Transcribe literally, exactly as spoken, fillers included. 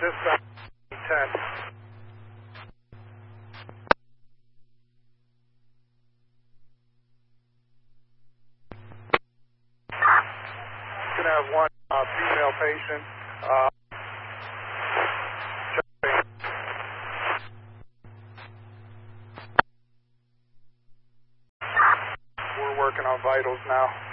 This uh, ten. Gonna have one uh, female patient. Uh, we're working on vitals now.